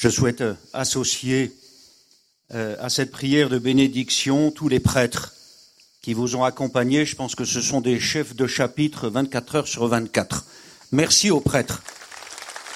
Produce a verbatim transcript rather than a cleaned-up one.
Je souhaite associer euh, à cette prière de bénédiction tous les prêtres qui vous ont accompagnés. Je pense que ce sont des chefs de chapitre vingt-quatre heures sur vingt-quatre. Merci aux prêtres.